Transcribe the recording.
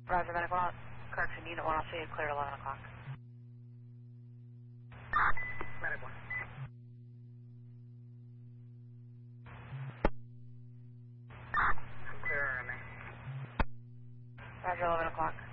Roger, medical out. Correction, unit 1, I'll see you clear at 11 o'clock. Medic 1. I'm clear, RMA. Roger, 11 o'clock.